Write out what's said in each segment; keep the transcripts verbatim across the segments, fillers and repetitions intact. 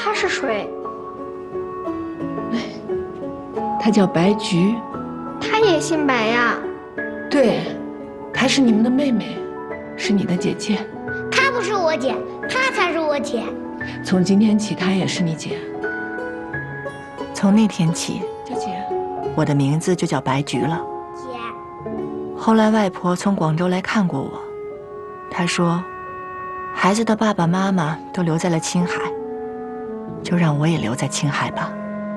他是谁？ 哎，她叫白菊。 她也姓白呀？ 对，她是你们的妹妹，是你的姐姐。 她不是我姐，她才是我姐。 从今天起，她也是你姐。 从那天起， 叫姐， 我的名字就叫白菊了。 姐， 后来外婆从广州来看过我，她说，孩子的爸爸妈妈都留在了青海，就让我也留在青海吧。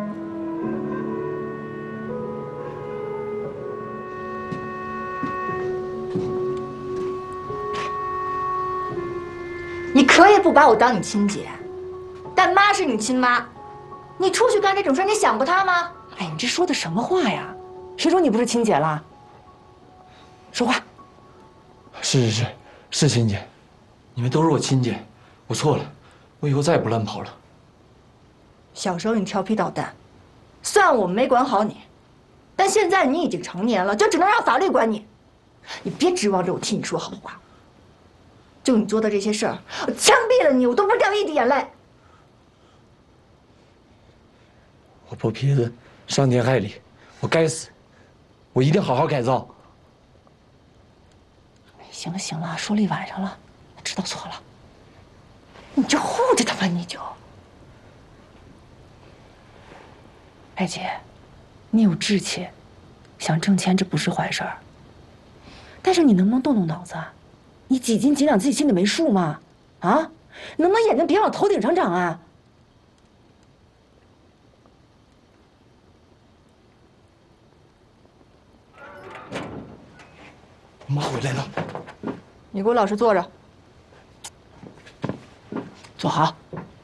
你可以不把我当你亲姐，但妈是你亲妈。你出去干这种事，你想过她吗？ 哎，你这说的什么话呀？谁说你不是亲姐了？说话。 是是是，是亲姐，你们都是我亲姐，我错了，我以后再也不乱跑了。 小时候你调皮捣蛋，虽然我们没管好你，但现在你已经成年了，就只能让法律管你。你别指望着我替你说好话。就你做的这些事儿，我枪毙了你，我都不会掉一滴眼泪。 我破坯子，伤天害理，我该死，我一定好好改造。 行了行了，说了一晚上了，知道错了。你就护着他吧，你就。白姐，你有志气，想挣钱这不是坏事儿。但是你能不能动动脑子啊？你几斤几两自己心里没数吗？啊，能不能眼睛别往头顶上长啊？ 妈回来了， 你给我老实坐着， 坐好。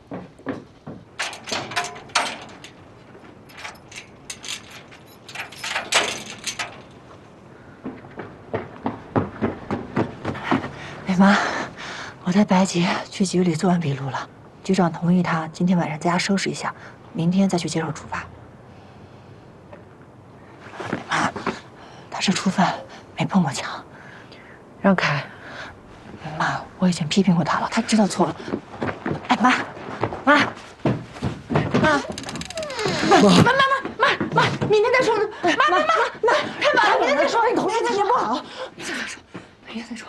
哎妈，我带白洁去局里做完笔录了，局长同意她今天晚上在家收拾一下，明天再去接受处罚。妈，她是初犯，没碰过墙，让开。妈，我已经批评过她了，她知道错了。哎，妈，妈，妈，妈，妈，妈，妈，妈，明天再说。妈，妈，妈，妈，太晚了，明天再说。你口气今天不好，明天再说，明天再说。